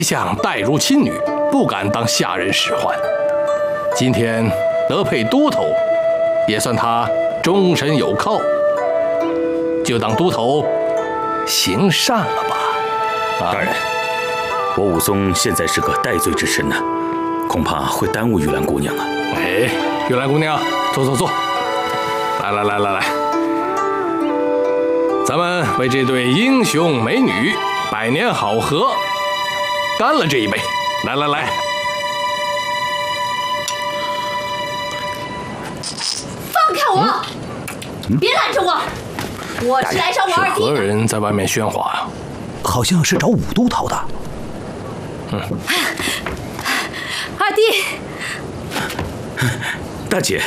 向待如亲女，不敢当下人使唤。今天得配都头，也算他终身有靠，就当都头行善了吧。 大人，我武松现在是个戴罪之身呢，恐怕会耽误玉兰姑娘啊。 哎，玉兰姑娘，坐，来，咱们为这对英雄美女百年好合，干了这一杯！来， 放开我！别拦着我！我是来找我二弟的。 何人在外面喧哗呀？ 好像是找武都头的。 二弟， 大姐，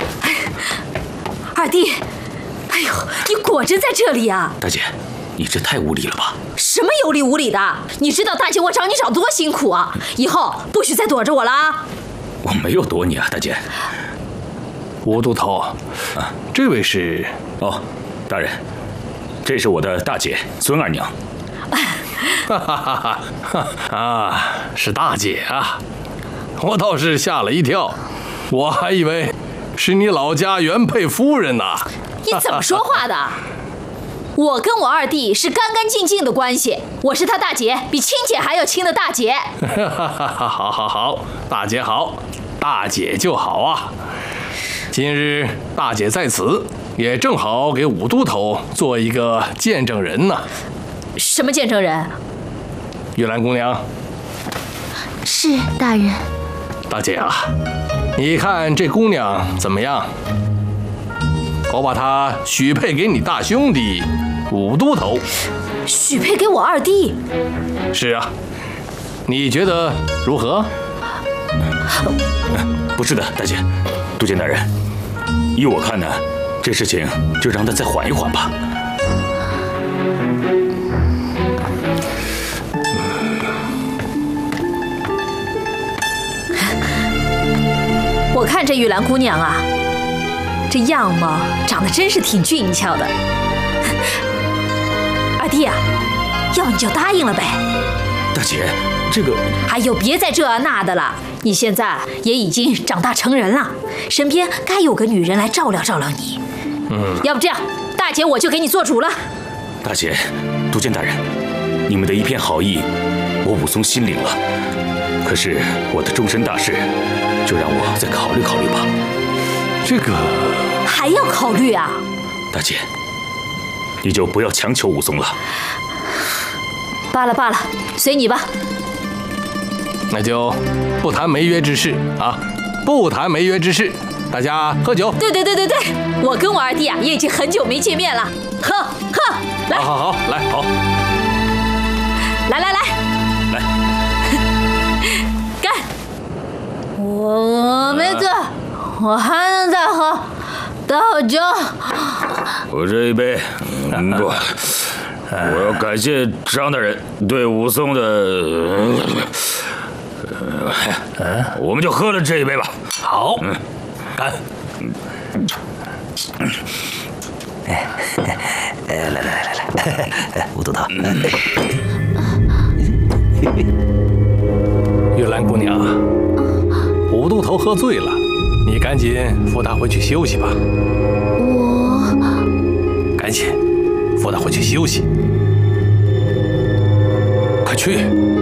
二弟，哎呦，你果真在这里啊！ 大姐，你这太无礼了吧？ 什么有理无理的？你知道大姐我找你找多辛苦啊！以后不许再躲着我了啊！ 我没有躲你啊，大姐。 吴都头啊，这位是？ 哦，大人，这是我的大姐孙二娘。 是大姐啊！我倒是吓了一跳，我还以为是你老家原配夫人呢。 你怎么说话的？我跟我二弟是干干净净的关系，我是他大姐，比亲姐还要亲的大姐。 好，大姐好，大姐就好啊。今日大姐在此，也正好给武都头做一个见证人呢。 什么见证人？ 玉兰姑娘。 是大人。 大姐啊，你看这姑娘怎么样？我把她许配给你大兄弟武都头。 许配给我二弟？ 是啊，你觉得如何？ 不是的，大姐，督监大人，依我看呢，这事情就让他再缓一缓吧。 我看这玉兰姑娘啊，这样貌长得真是挺俊俏的。二弟啊，要不你就答应了呗。 大姐，这个…… 哎呦，别再这那的了，你现在也已经长大成人了，身边该有个女人来照料照料你。要不这样，大姐我就给你做主了。 大姐，督监大人，你们的一片好意，我武松心领了。可是我的终身大事，就让我再考虑考虑吧。 这个还要考虑啊？ 大姐，你就不要强求武松了。 罢了，随你吧。 那就不谈没约之事啊，不谈没约之事，大家喝酒。 对，我跟我二弟啊也已经很久没见面了，喝，来。 好，来，好， 来，干！我没醉，我还能再喝，倒酒。 我这一杯，我要感谢张大人对武松的，我们就喝了这一杯吧。 好，干！ 来，武都头。 玉兰姑娘，武都头喝醉了，你赶紧扶他回去休息吧。赶紧扶他回去休息，快去！